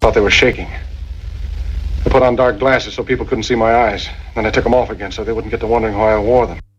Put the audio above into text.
Thought they were shaking. I put on dark glasses so people couldn't see my eyes. Then I took them off again so they wouldn't get to wondering why I wore them.